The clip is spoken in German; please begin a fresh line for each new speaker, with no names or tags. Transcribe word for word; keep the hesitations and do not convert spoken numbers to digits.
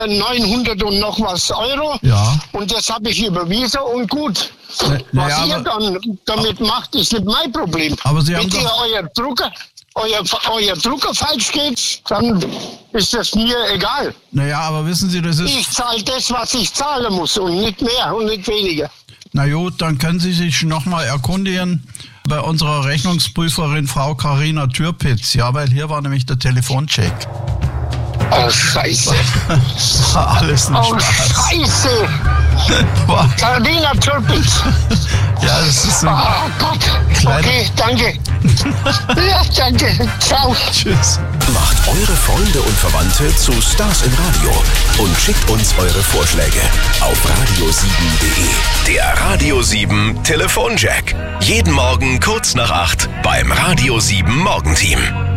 neunhundert und noch was Euro.
Ja.
Und das habe ich überwiesen und gut.
Ne,
was
naja,
ihr
aber-
dann damit macht, ist nicht mein Problem.
Aber Sie haben
Wenn ihr
doch-
euer Drucker, euer, euer Drucker falsch geht, dann ist das mir egal.
Naja, aber wissen Sie, das ist...
Ich zahle das, was ich zahlen muss und nicht mehr und nicht weniger.
Na gut, dann können Sie sich nochmal erkundigen bei unserer Rechnungsprüferin Frau Carina Türpitz. Ja, weil hier war nämlich der Telefoncheck.
Oh, Scheiße.
War alles ein
Oh,
Spaß.
Scheiße.
War,
Carina Türpitz.
ja, das ist
Oh
ein...
Gott.
Kleiner-
Okay, danke. Ja, danke. Ciao.
Tschüss.
Macht eure Freunde und Verwandte zu Stars im Radio und schickt uns eure Vorschläge auf radio sieben punkt de. Der Radio sieben Telefonjack. Jeden Morgen kurz nach acht beim Radio sieben Morgenteam.